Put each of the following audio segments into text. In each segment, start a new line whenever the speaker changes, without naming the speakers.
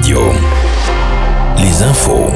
Radio. Les infos.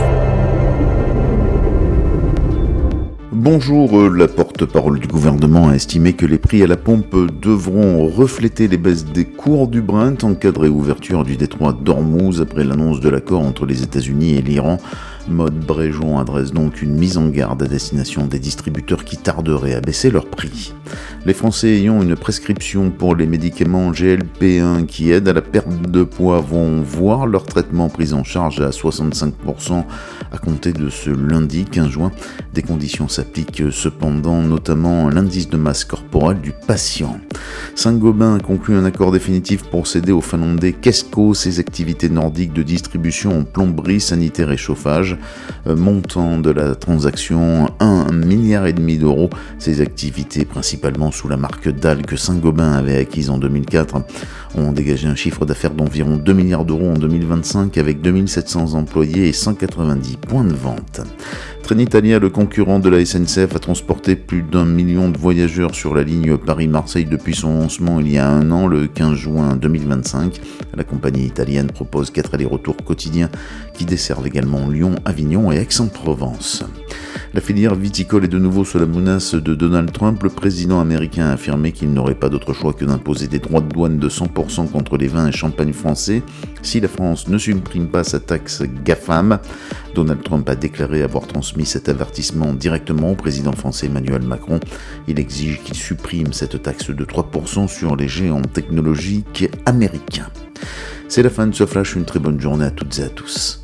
Bonjour, la porte-parole du gouvernement a estimé que les prix à la pompe devront refléter les baisses des cours du Brent en cas de réouverture du détroit d'Ormuz après l'annonce de l'accord entre les États-Unis et l'Iran. Maud Bréjon adresse donc une mise en garde à destination des distributeurs qui tarderaient à baisser leurs prix. Les Français ayant une prescription pour les médicaments GLP-1 qui aident à la perte de poids vont voir leur traitement pris en charge à 65% à compter de ce lundi 15 juin. Des conditions s'appliquent cependant, notamment l'indice de masse corporelle du patient. Saint-Gobain a conclu un accord définitif pour céder au Finlandais Kesko ses activités nordiques de distribution en plomberie, sanitaire et chauffage. Montant de la transaction 1,5 milliard d'euros. Ces activités, principalement sous la marque Dahl que Saint-Gobain avait acquise en 2004, ont dégagé un chiffre d'affaires d'environ 2 milliards d'euros en 2025 avec 2700 employés et 190 points de vente. Trenitalia, le concurrent de la SNCF, a transporté plus d'1 million de voyageurs sur la ligne Paris-Marseille depuis son lancement il y a un an, le 15 juin 2025. La compagnie italienne propose 4 allers-retours quotidiens qui desservent également Lyon, Avignon et Aix-en-Provence. La filière viticole est de nouveau sous la menace de Donald Trump. Le président américain a affirmé qu'il n'aurait pas d'autre choix que d'imposer des droits de douane de 100% contre les vins et champagnes français si la France ne supprime pas sa taxe GAFAM. Donald Trump a déclaré avoir transmis cet avertissement directement au président français Emmanuel Macron. Il exige qu'il supprime cette taxe de 3% sur les géants technologiques américains. C'est la fin de ce flash, une très bonne journée à toutes et à tous.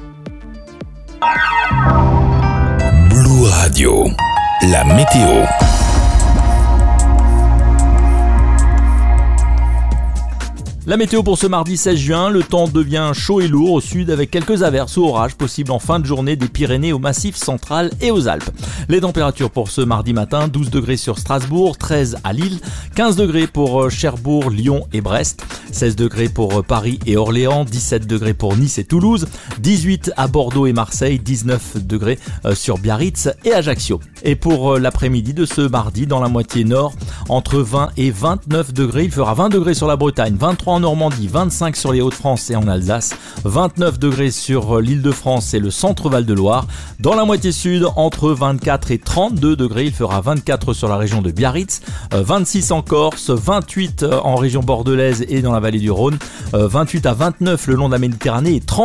Blue Radio, la météo.
La météo pour ce mardi 16 juin, le temps devient chaud et lourd au sud avec quelques averses ou orages possibles en fin de journée des Pyrénées au Massif central et aux Alpes. Les températures pour ce mardi matin, 12 degrés sur Strasbourg, 13 à Lille, 15 degrés pour Cherbourg, Lyon et Brest, 16 degrés pour Paris et Orléans, 17 degrés pour Nice et Toulouse, 18 à Bordeaux et Marseille, 19 degrés sur Biarritz et Ajaccio. Et pour l'après-midi de ce mardi, dans la moitié nord, entre 20 et 29 degrés, il fera 20 degrés sur la Bretagne, 23 en Normandie, 25 sur les Hauts-de-France et en Alsace, 29 degrés sur l'Île-de-France et le centre Val-de-Loire. Dans la moitié sud, entre 24 et 32 degrés, il fera 24 sur la région de Biarritz, 26 en Corse, 28 en région bordelaise et dans la vallée du Rhône, 28 à 29 le long de la Méditerranée et 30